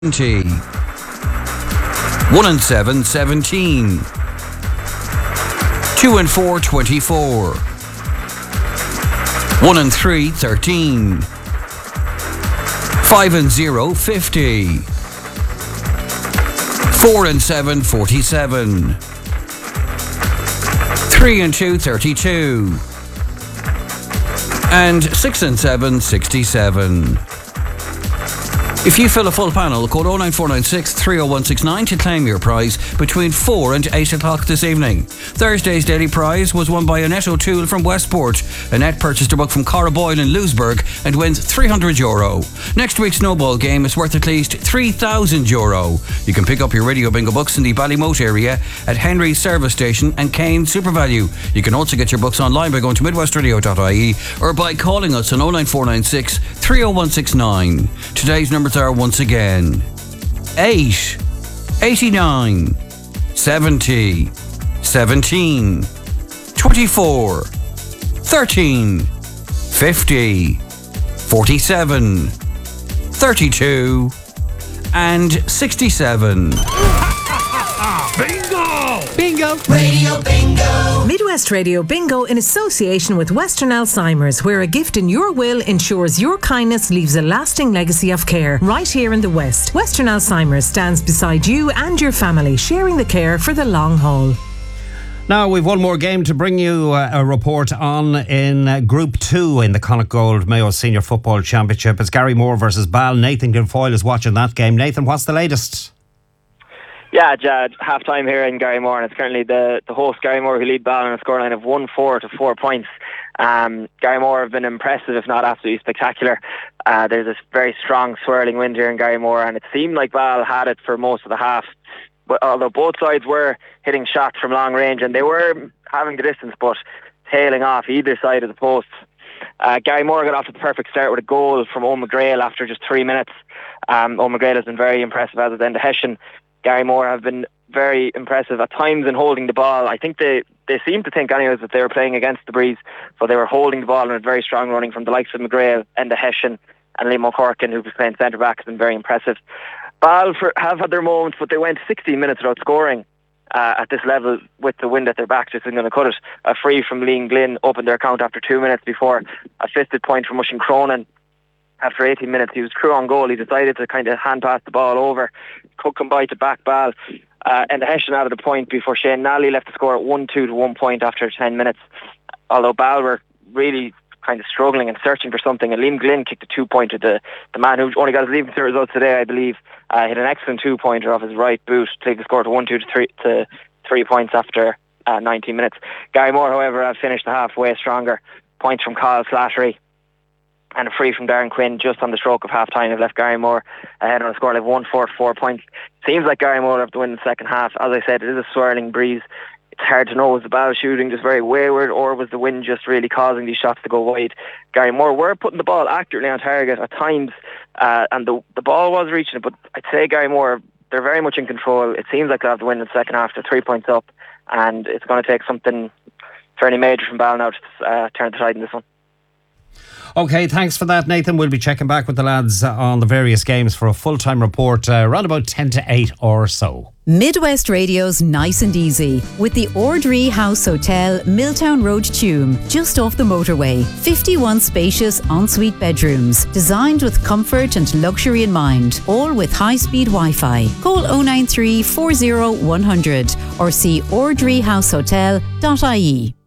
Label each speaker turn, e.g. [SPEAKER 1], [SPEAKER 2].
[SPEAKER 1] 20. 1 and 7, 17. 2 and 4, 24. 1 and 3, 13. 5 and 0, 50. 4 and 7, 47. 3 and 2, 32. And 6 and 7, 67. If you fill a full panel, call 09496 30169 to claim your prize between 4 and 8 o'clock this evening. Thursday's daily prize was won by Annette O'Toole from Westport. Annette purchased a book from Cara Boyle in Lewisburg and wins €300. Next week's snowball game is worth at least €3,000. You can pick up your Radio Bingo books in the Ballymote area at Henry's Service Station and Kane SuperValue. You can also get your books online by going to midwestradio.ie or by calling us on 09496 30169. Today's numbers are once again 8, 89, 70, 17, 24, 13, 50, 47, 32 and 67.
[SPEAKER 2] Bingo! Radio Bingo! Midwest Radio Bingo in association with Western Alzheimer's, where a gift in your will ensures your kindness leaves a lasting legacy of care. Right here in the West, Western Alzheimer's stands beside you and your family, sharing the care for the long haul.
[SPEAKER 3] Now we've one more game to bring you a report on in Group 2 in the Connacht Gold Mayo Senior Football Championship. It's Gary Moore versus Bal. Nathan Guilfoyle is watching that game. Nathan, what's the latest?
[SPEAKER 4] Yeah, Jad, half-time here in Garrymore, and it's currently the host Garrymore who lead Bal on a scoreline of 1-4 to 4 points. Garrymore have been impressive, if not absolutely spectacular. There's this very strong swirling wind here in Garrymore, and it seemed like Bal had it for most of the half. But although both sides were hitting shots from long range, and they were having the distance, but tailing off either side of the posts. Garrymore got off to the perfect start with a goal from Owen McGrail after just 3 minutes. Owen McGrail has been very impressive, as has Enda Hession. Garrymore have been very impressive at times in holding the ball. I think they seemed to think anyways that they were playing against the breeze, so they were holding the ball and had very strong running from the likes of McGrail, Enda Hession and Liam O'Corkin, who was playing centre-back, has been very impressive. Bal have had their moments, but they went 16 minutes without scoring at this level with the wind at their back. Just isn't going to cut it. A free from Liam Glynn opened their account after 2 minutes before a fisted point from Mushin Cronin. After 18 minutes, he was true on goal. He decided to kind of hand pass the ball over. Cook combined to back Bal. And the Hession added a point before Shane Nally left the score at 1-2 to 1 point after 10 minutes. Although Bal were really kind of struggling and searching for something. And Liam Glynn kicked a 2-pointer. The man who only got his leaving cert results today, I believe, hit an excellent 2-pointer off his right boot to take the score to 1-2 to 3 points after 19 minutes. Garrymore, however, have finished the half way stronger. Points from Kyle Slattery and a free from Darren Quinn just on the stroke of half-time have left Garrymore ahead on a score of 1-4 to 4 points. Seems like Garrymore have to win in the second half. As I said, it is a swirling breeze. It's hard to know, was the Bal shooting just very wayward, or was the wind just really causing these shots to go wide? Garrymore were putting the ball accurately on target at times, and the ball was reaching it, but I'd say Garrymore, they're very much in control. It seems like they'll have to win in the second half. They're 3 points up, and it's going to take something fairly major from Bal now to turn the tide in this one.
[SPEAKER 3] OK, thanks for that, Nathan. We'll be checking back with the lads on the various games for a full-time report around about 10 to 8 or so.
[SPEAKER 5] Midwest Radio's Nice and Easy with the Ordree House Hotel, Milltown Road, Tuam, just off the motorway. 51 spacious ensuite bedrooms, designed with comfort and luxury in mind, all with high-speed Wi-Fi. Call 093 40 100 or see ordreehousehotel.ie.